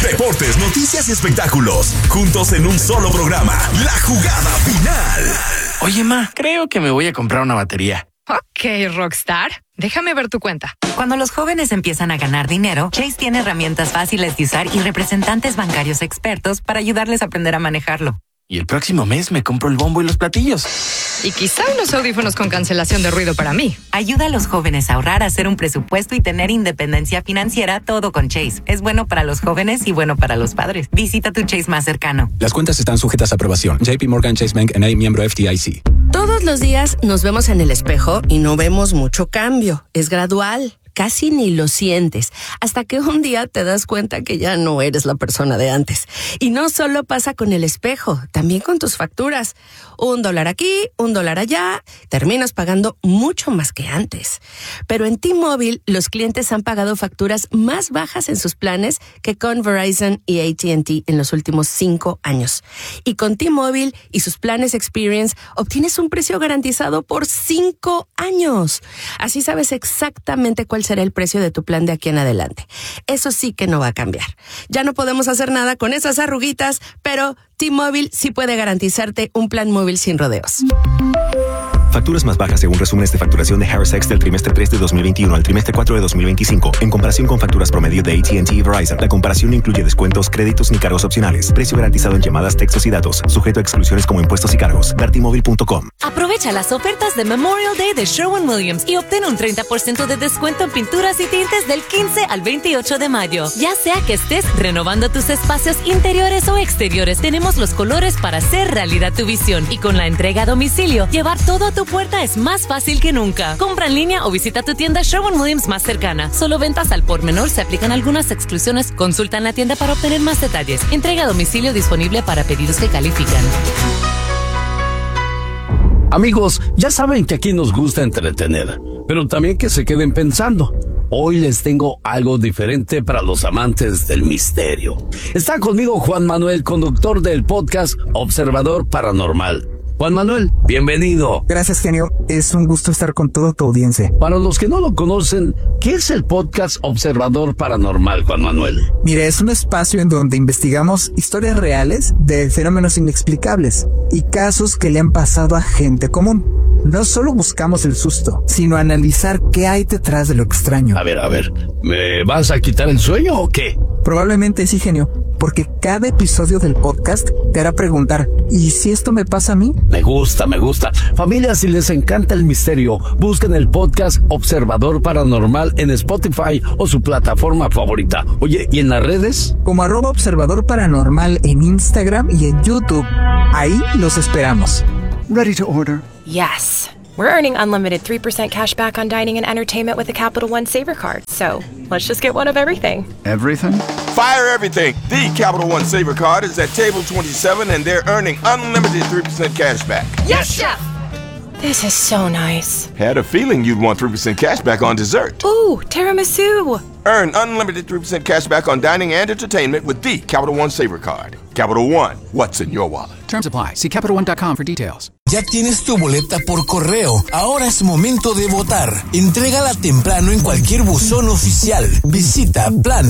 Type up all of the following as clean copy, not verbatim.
Deportes, noticias y espectáculos, juntos en un solo programa. La Jugada Final. Oye, ma, creo que me voy a comprar una batería. Ok, Rockstar. Déjame ver tu cuenta. Cuando los jóvenes empiezan a ganar dinero, Chase tiene herramientas fáciles de usar y representantes bancarios expertos para ayudarles a aprender a manejarlo. Y el próximo mes me compro el bombo y los platillos. Y quizá unos audífonos con cancelación de ruido para mí. Ayuda a los jóvenes a ahorrar, a hacer un presupuesto y tener independencia financiera, todo con Chase. Es bueno para los jóvenes y bueno para los padres. Visita tu Chase más cercano. Las cuentas están sujetas a aprobación. JP Morgan Chase Bank N.A., miembro FDIC. Todos los días nos vemos en el espejo y no vemos mucho cambio. Es gradual. Casi ni lo sientes, hasta que un día te das cuenta que ya no eres la persona de antes. Y no solo pasa con el espejo, también con tus facturas. $1 aquí, $1 allá, terminas pagando mucho más que antes. Pero en T-Mobile, los clientes han pagado facturas más bajas en sus planes que con Verizon y AT&T en los últimos 5 años. Y con T-Mobile y sus planes Experience, obtienes un precio garantizado por 5 años. Así sabes exactamente cuál será el precio de tu plan de aquí en adelante. Eso sí que no va a cambiar. Ya no podemos hacer nada con esas arruguitas, pero T-Mobile sí puede garantizarte un plan móvil sin rodeos. Facturas más bajas según resúmenes de facturación de Harris X del trimestre 3 de 2021 al trimestre 4 de 2025. En comparación con facturas promedio de AT&T y Verizon, la comparación no incluye descuentos, créditos ni cargos opcionales. Precio garantizado en llamadas, textos y datos. Sujeto a exclusiones como impuestos y cargos. Ver T-Mobile.com. Aprovecha las ofertas de Memorial Day de Sherwin-Williams y obtén un 30% de descuento en pinturas y tintes del 15 al 28 de mayo. Ya sea que estés renovando tus espacios interiores o exteriores, tenemos los colores para hacer realidad tu visión. Y con la entrega a domicilio, llevar todo a tu puerta es más fácil que nunca. Compra en línea o visita tu tienda Sherwin-Williams más cercana. Solo ventas al por menor, se aplican algunas exclusiones. Consulta en la tienda para obtener más detalles. Entrega a domicilio disponible para pedidos que califican. Amigos, ya saben que aquí nos gusta entretener, pero también que se queden pensando. Hoy les tengo algo diferente para los amantes del misterio. Está conmigo Juan Manuel, conductor del podcast Observador Paranormal. Juan Manuel, bienvenido. Gracias, genio. Es un gusto estar con toda tu audiencia. Para los que no lo conocen, ¿qué es el podcast Observador Paranormal, Juan Manuel? Mire, es un espacio en donde investigamos historias reales de fenómenos inexplicables y casos que le han pasado a gente común. No solo buscamos el susto, sino analizar qué hay detrás de lo extraño. A ver, ¿me vas a quitar el sueño o qué? Probablemente sí, genio, porque cada episodio del podcast te hará preguntar, ¿y si esto me pasa a mí? Me gusta. Familia, si les encanta el misterio, busquen el podcast Observador Paranormal en Spotify o su plataforma favorita. Oye, ¿y en las redes? Como @Observador Paranormal en Instagram y en YouTube. Ahí los esperamos. Ready to order? Yes. We're earning unlimited 3% cash back on dining and entertainment with the Capital One Saver Card. So, let's just get one of everything. Everything? Fire everything! The Capital One Saver Card is at table 27 and they're earning unlimited 3% cash back. Yes, Chef! This is so nice. Had a feeling you'd want 3% cash back on dessert. Ooh, tiramisu! Earn unlimited 3% cash back on dining and entertainment with the Capital One Saver Card. Capital One, what's in your wallet? Terms apply. See CapitalOne.com for details. Ya tienes tu boleta por correo. Ahora es momento de votar. Entrégala temprano en cualquier buzón oficial. Visita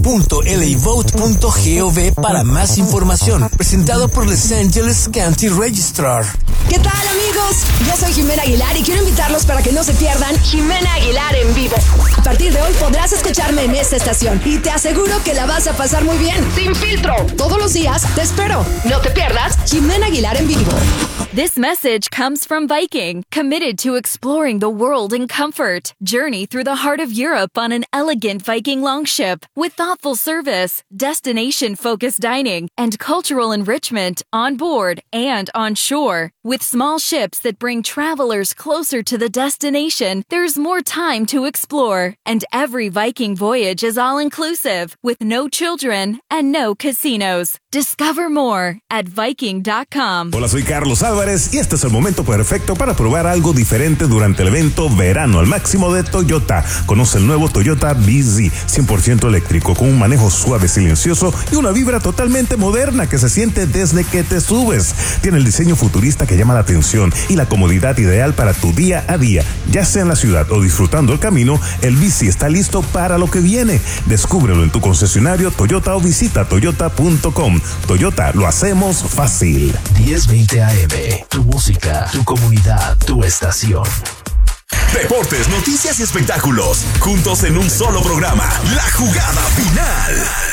plan.lavote.gov para más información. Presentado por Los Angeles County Registrar. ¿Qué tal, amigos? Yo soy Jimena Aguilar y quiero invitarlos para que no se pierdan Jimena Aguilar en vivo. A partir de hoy podrás escucharme en esta estación y te aseguro que la vas a pasar muy bien. Sin filtro. Todos los días te espero. No te pierdas Jimena Aguilar en vivo. This message comes from Viking, committed to exploring the world in comfort. Journey through the heart of Europe on an elegant Viking longship with thoughtful service, destination-focused dining, and cultural enrichment on board and on shore. With small ships that bring travelers closer to the destination, there's more time to explore. And every Viking voyage is all-inclusive, with no children and no casinos. Discover Discover more at Viking.com. Hola, soy Carlos Álvarez y este es el momento perfecto para probar algo diferente durante el evento Verano al Máximo de Toyota. Conoce el nuevo Toyota BZ, 100% eléctrico, con un manejo suave, silencioso y una vibra totalmente moderna que se siente desde que te subes. Tiene el diseño futurista que llama la atención y la comodidad ideal para tu día a día. Ya sea en la ciudad o disfrutando el camino, el BZ está listo para lo que viene. Descúbrelo en tu concesionario Toyota o visita toyota.com. Toyota, lo hacemos fácil. 1020 AM, tu música, tu comunidad, tu estación. Deportes, noticias y espectáculos, juntos en un solo programa. La Jugada Final.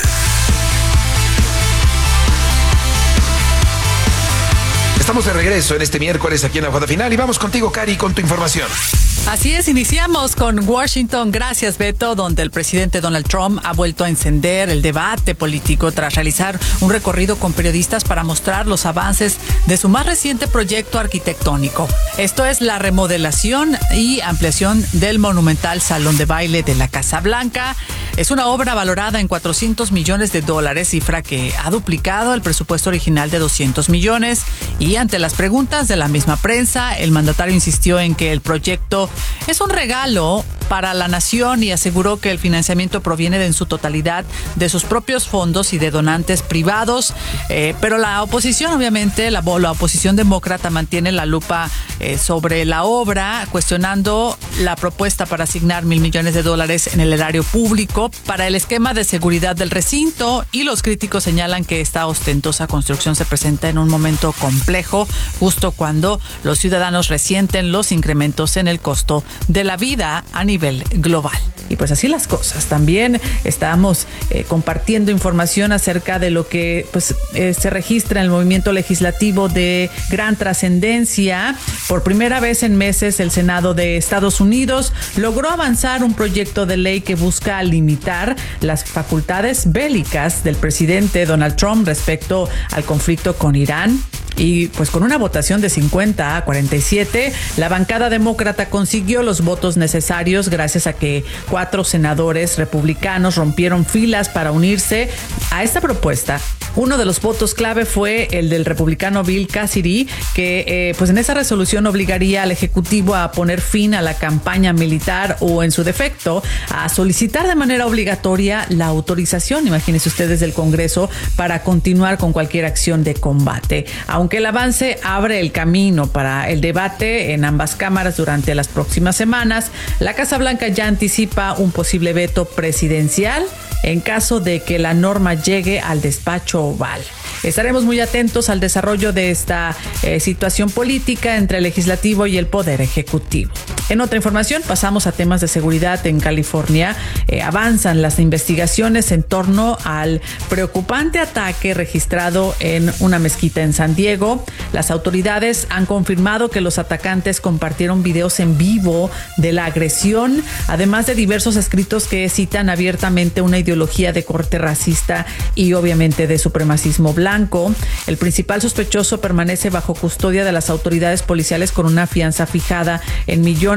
Estamos de regreso en este miércoles aquí en La Jugada Final y vamos contigo, Cari, con tu información. Así es, iniciamos con Washington, gracias Beto, donde el presidente Donald Trump ha vuelto a encender el debate político tras realizar un recorrido con periodistas para mostrar los avances de su más reciente proyecto arquitectónico. Esto es la remodelación y ampliación del monumental Salón de Baile de la Casa Blanca. Es una obra valorada en $400 millones, cifra que ha duplicado el presupuesto original de $200 millones. Y ante las preguntas de la misma prensa, el mandatario insistió en que el proyecto es un regalo para la nación y aseguró que el financiamiento proviene en su totalidad de sus propios fondos y de donantes privados. Pero la oposición, obviamente, la oposición demócrata mantiene la lupa sobre la obra, cuestionando la propuesta para asignar $1,000 millones en el erario público para el esquema de seguridad del recinto, y los críticos señalan que esta ostentosa construcción se presenta en un momento complejo, justo cuando los ciudadanos resienten los incrementos en el costo de la vida a nivel global. Y pues así las cosas. También estamos compartiendo información acerca de lo que se registra en el movimiento legislativo de gran trascendencia. Por primera vez en meses, el Senado de Estados Unidos logró avanzar un proyecto de ley que busca limitar las facultades bélicas del presidente Donald Trump respecto al conflicto con Irán. Y pues con una votación de 50 a 47, la bancada demócrata consiguió los votos necesarios gracias a que 4 senadores republicanos rompieron filas para unirse a esta propuesta. Uno de los votos clave fue el del republicano Bill Cassidy, que pues en esa resolución obligaría al Ejecutivo a poner fin a la campaña militar o, en su defecto, a solicitar de manera obligatoria la autorización, imagínense ustedes, del Congreso para continuar con cualquier acción de combate. Aunque el avance abre el camino para el debate en ambas cámaras durante las próximas semanas, la Casa Blanca ya anticipa un posible veto presidencial en caso de que la norma llegue al despacho oval. Estaremos muy atentos al desarrollo de esta situación política entre el legislativo y el poder ejecutivo. En otra información, pasamos a temas de seguridad en California. Avanzan las investigaciones en torno al preocupante ataque registrado en una mezquita en San Diego. Las autoridades han confirmado que los atacantes compartieron videos en vivo de la agresión, además de diversos escritos que citan abiertamente una ideología de corte racista y obviamente de supremacismo blanco. El principal sospechoso permanece bajo custodia de las autoridades policiales con una fianza fijada en $millones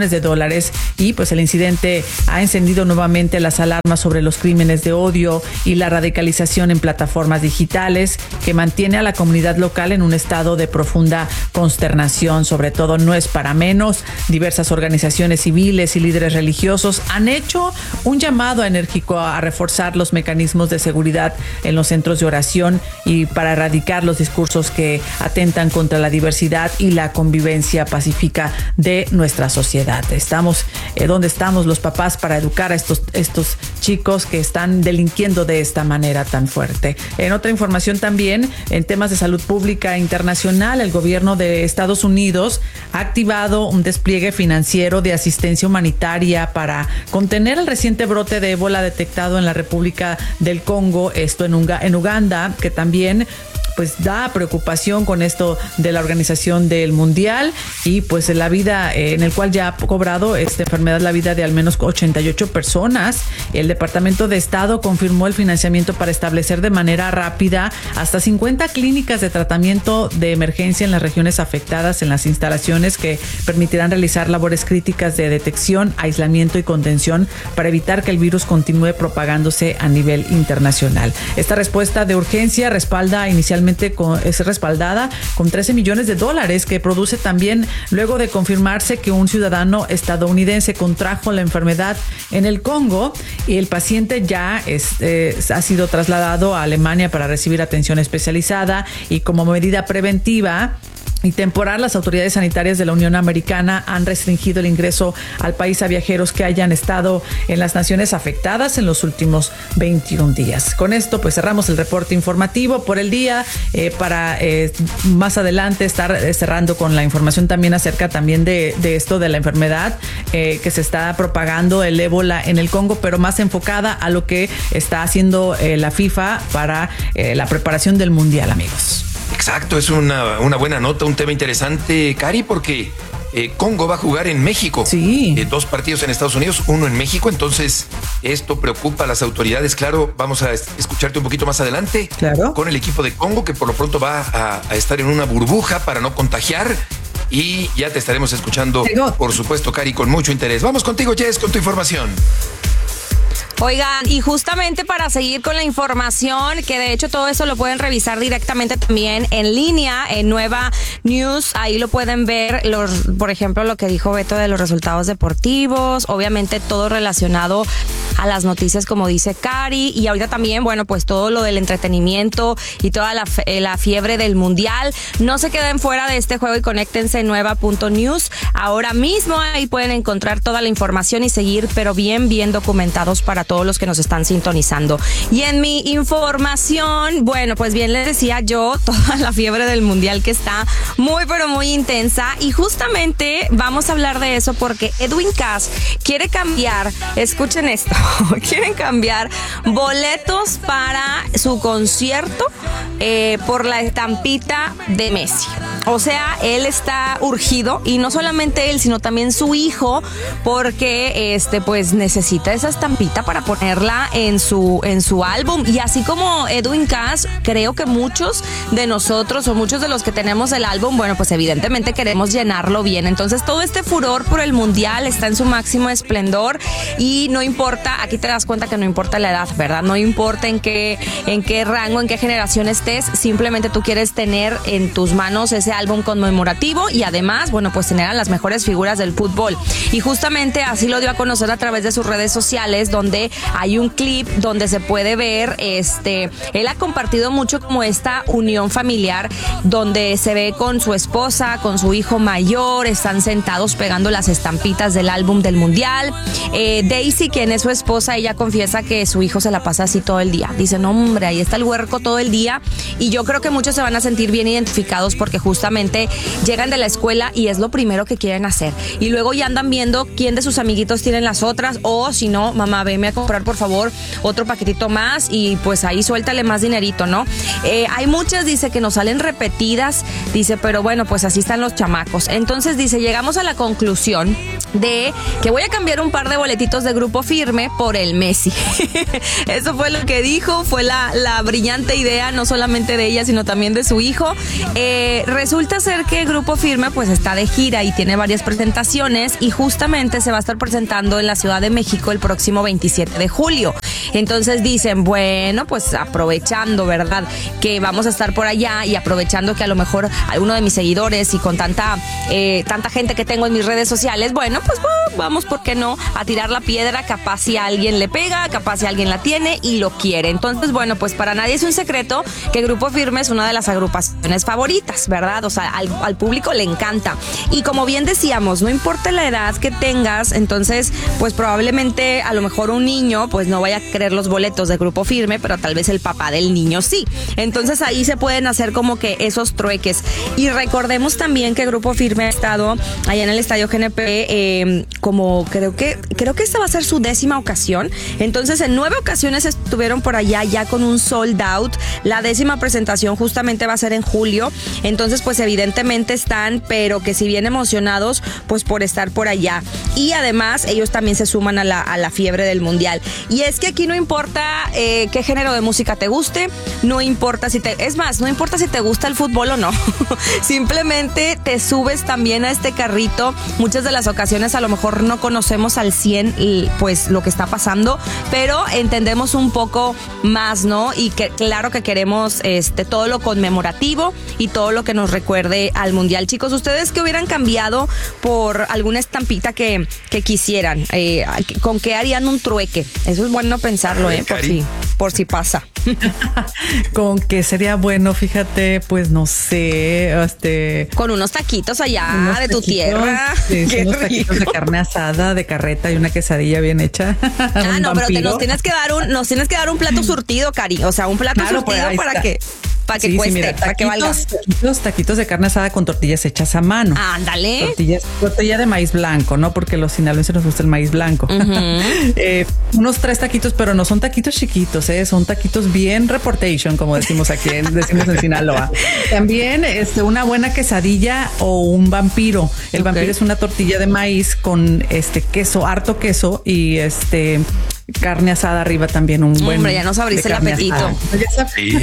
y pues el incidente ha encendido nuevamente las alarmas sobre los crímenes de odio y la radicalización en plataformas digitales, que mantiene a la comunidad local en un estado de profunda consternación. Sobre todo, no es para menos. Diversas organizaciones civiles y líderes religiosos han hecho un llamado enérgico a reforzar los mecanismos de seguridad en los centros de oración y para erradicar los discursos que atentan contra la diversidad y la convivencia pacífica de nuestra sociedad. Estamos donde estamos los papás para educar a estos chicos que están delinquiendo de esta manera tan fuerte. En otra información también, en temas de salud pública internacional, el gobierno de Estados Unidos ha activado un despliegue financiero de asistencia humanitaria para contener el reciente brote de ébola detectado en la República del Congo, esto en Uganda, que también pues da preocupación con esto de la Organización del Mundial y pues la vida en el cual ya ha cobrado esta enfermedad la vida de al menos 88 personas. El Departamento de Estado confirmó el financiamiento para establecer de manera rápida hasta 50 clínicas de tratamiento de emergencia en las regiones afectadas en las instalaciones que permitirán realizar labores críticas de detección, aislamiento y contención para evitar que el virus continúe propagándose a nivel internacional. Esta respuesta de urgencia respalda inicialmente finalmente es respaldada con $13 millones que produce también luego de confirmarse que un ciudadano estadounidense contrajo la enfermedad en el Congo y el paciente ya ha sido trasladado a Alemania para recibir atención especializada, y como medida preventiva y temporal, las autoridades sanitarias de la Unión Americana han restringido el ingreso al país a viajeros que hayan estado en las naciones afectadas en los últimos 21 días. Con esto, pues cerramos el reporte informativo por el día, para más adelante estar cerrando con la información también acerca también de esto de la enfermedad que se está propagando, el ébola en el Congo, pero más enfocada a lo que está haciendo la FIFA para la preparación del Mundial, amigos. Exacto, es una buena nota, un tema interesante, Cari, porque Congo va a jugar en México. Sí. 2 partidos en Estados Unidos, 1 en México, entonces esto preocupa a las autoridades. Claro, vamos a escucharte un poquito más adelante. Claro. Con el equipo de Congo, que por lo pronto va a estar en una burbuja para no contagiar. Y ya te estaremos escuchando, por supuesto, Cari, con mucho interés. Vamos contigo, Jess, con tu información. Oigan, y justamente para seguir con la información, que de hecho todo eso lo pueden revisar directamente también en línea, en Nueva News, ahí lo pueden ver, por ejemplo, lo que dijo Beto de los resultados deportivos, obviamente todo relacionado a las noticias, como dice Cari, y ahorita también, bueno, pues todo lo del entretenimiento y toda la fiebre del Mundial. No se queden fuera de este juego y conéctense en nueva.news. Ahora mismo ahí pueden encontrar toda la información y seguir, pero bien documentados para todos los que nos están sintonizando. Y en mi información, bueno, pues bien les decía yo, toda la fiebre del Mundial que está muy, pero muy intensa, y justamente vamos a hablar de eso porque Edwin Cass quiere cambiar, escuchen esto, quieren cambiar boletos para su concierto por la estampita de Messi. O sea, él está urgido, y no solamente él, sino también su hijo, porque pues necesita esa estampita para ponerla en su álbum. Y así como Edwin Cass, creo que muchos de nosotros o muchos de los que tenemos el álbum, bueno, pues evidentemente queremos llenarlo bien. Entonces todo este furor por el Mundial está en su máximo esplendor, y no importa, aquí te das cuenta que no importa la edad, ¿verdad? No importa en qué rango, en qué generación estés, simplemente tú quieres tener en tus manos ese álbum conmemorativo y además, bueno, pues tener a las mejores figuras del fútbol. Y justamente así lo dio a conocer a través de sus redes sociales, donde hay un clip donde se puede ver, él ha compartido mucho como esta unión familiar, donde se ve con su esposa, con su hijo mayor, están sentados pegando las estampitas del álbum del Mundial. Daisy, quien es su esposa, ella confiesa que su hijo se la pasa así todo el día. Dice, no hombre, ahí está el huerco todo el día, y yo creo que muchos se van a sentir bien identificados porque justamente llegan de la escuela y es lo primero que quieren hacer, y luego ya andan viendo quién de sus amiguitos tienen las otras, o si no, mamá, veme a comprar por favor otro paquetito más, y pues ahí suéltale más dinerito, ¿no? Hay muchas, dice, que nos salen repetidas, dice, pero bueno, pues así están los chamacos. Entonces dice, llegamos a la conclusión de que voy a cambiar un par de boletitos de Grupo Firme por el Messi. Eso fue lo que dijo, fue la brillante idea, no solamente de ella, sino también de su hijo. Resulta ser que Grupo Firme pues está de gira y tiene varias presentaciones, y justamente se va a estar presentando en la Ciudad de México el próximo 27 de julio. Entonces dicen, bueno, pues aprovechando, ¿verdad?, que vamos a estar por allá, y aprovechando que a lo mejor alguno de mis seguidores y con tanta gente que tengo en mis redes sociales, bueno, pues vamos, ¿por qué no?, a tirar la piedra, capaz si alguien le pega, capaz si alguien la tiene y lo quiere. Entonces, bueno, pues para nadie es un secreto que Grupo Firme es una de las agrupaciones favoritas, ¿verdad? O sea, al público le encanta. Y como bien decíamos, no importa la edad que tengas, entonces, pues probablemente a lo mejor un niño, pues no vaya a querer los boletos de Grupo Firme, pero tal vez el papá del niño sí. Entonces ahí se pueden hacer como que esos trueques. Y recordemos también que Grupo Firme ha estado allá en el Estadio GNP, como creo que esta va a ser su 10ª ocasión. Entonces en 9 ocasiones estuvieron por allá ya con un sold out. La 10ª presentación justamente va a ser en julio. Entonces pues evidentemente están, pero que si bien emocionados pues por estar por allá. Y además ellos también se suman a la fiebre del Mundial. Y es que aquí no importa qué género de música te guste, no importa no importa si te gusta el fútbol o no. Simplemente te subes también a este carrito. Muchas de las ocasiones a lo mejor no conocemos al 100 pues lo que está pasando, pero entendemos un poco más, ¿no? Y que claro que queremos todo lo conmemorativo y todo lo que nos recuerde al Mundial. Chicos, ¿ustedes qué hubieran cambiado por alguna estampita que quisieran? ¿Con qué harían un trueque? Eso es bueno pensarlo, por si pasa. Con qué sería bueno, fíjate, pues no sé, con unos taquitos allá de tu tierra. Sí, unos taquitos de carne asada, de carreta y una quesadilla bien hecha. No, pero nos tienes que dar un plato surtido, Cari. O sea, un plato surtido para que cueste, mira, para que valga. Taquitos de carne asada con tortillas hechas a mano. Ándale. Tortilla de maíz blanco, ¿no? Porque a los sinaloenses nos gusta el maíz blanco. Unos 3 taquitos, pero no son taquitos chiquitos, son taquitos bien reportation, como decimos aquí, decimos en Sinaloa. También una buena quesadilla o un vampiro. El vampiro es una tortilla de maíz con queso, harto queso y carne asada arriba también, un buen. Hombre, ya nos abriste el apetito. Sí.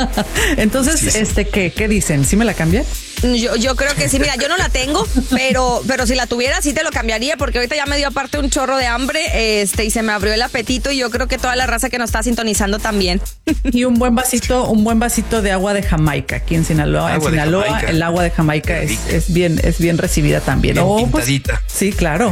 Entonces, ¿qué dicen? ¿Sí me la cambian? Yo creo que sí, mira, yo no la tengo, pero si la tuviera sí te lo cambiaría, porque ahorita ya me dio aparte un chorro de hambre, y se me abrió el apetito, y yo creo que toda la raza que nos está sintonizando también. Y un buen vasito de agua de Jamaica aquí en Sinaloa. El agua de Jamaica es bien recibida también. Bien pintadita. Pues, sí, claro.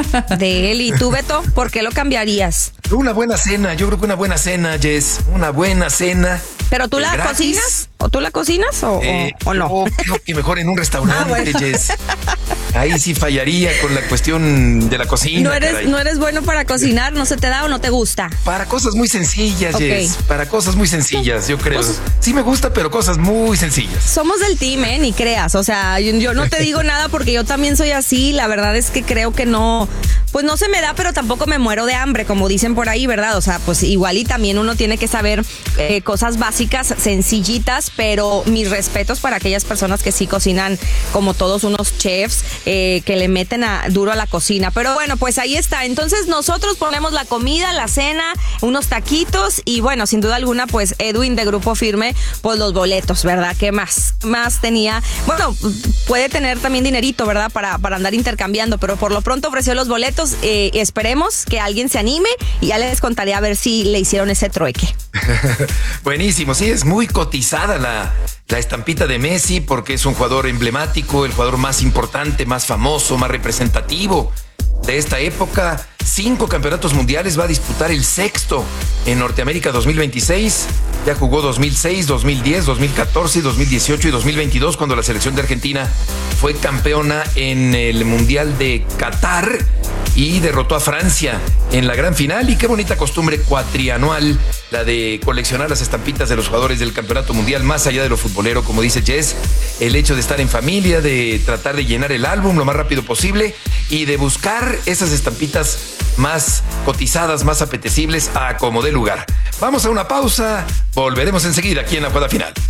De él. ¿Y tú, Beto, por qué lo cambiarías? Una buena cena, yo creo que una buena cena, Jess, una buena cena. ¿Pero tú la cocinas? ¿O tú la cocinas o no? Creo que mejor en un restaurante, Jess. Ahí sí fallaría con la cuestión de la cocina. ¿No eres bueno para cocinar? ¿No se te da o no te gusta? Para cosas muy sencillas, Jess. Para cosas muy sencillas, yo creo. Sí me gusta, pero cosas muy sencillas. Somos del team, ni creas. O sea, yo no te digo nada porque yo también soy así. La verdad es que creo que no, pues no se me da, pero tampoco me muero de hambre, como dicen por ahí, ¿verdad? O sea, pues igual y también uno tiene que saber cosas básicas, sencillitas, pero mis respetos para aquellas personas que sí cocinan como todos unos chefs, que le meten duro a la cocina. Pero bueno, pues ahí está. Entonces nosotros ponemos la comida, la cena, unos taquitos y bueno, sin duda alguna, pues Edwin de Grupo Firme, pues los boletos, ¿verdad? ¿Qué más tenía? Bueno, puede tener también dinerito, ¿verdad? Para andar intercambiando, pero por lo pronto ofreció los boletos. Esperemos que alguien se anime y ya les contaré a ver si le hicieron ese trueque. Buenísimo, sí, es muy cotizada la estampita de Messi porque es un jugador emblemático, el jugador más importante, más famoso, más representativo de esta época. 5 campeonatos mundiales, va a disputar el 6º en Norteamérica 2026. Ya jugó 2006, 2010, 2014, 2018 y 2022 cuando la selección de Argentina fue campeona en el Mundial de Qatar y derrotó a Francia en la gran final. Y qué bonita costumbre cuatrianual la de coleccionar las estampitas de los jugadores del campeonato mundial, más allá de lo futbolero, como dice Jess, el hecho de estar en familia, de tratar de llenar el álbum lo más rápido posible y de buscar esas estampitas más cotizadas, más apetecibles a como dé lugar. Vamos a una pausa, volveremos enseguida aquí en la jugada final.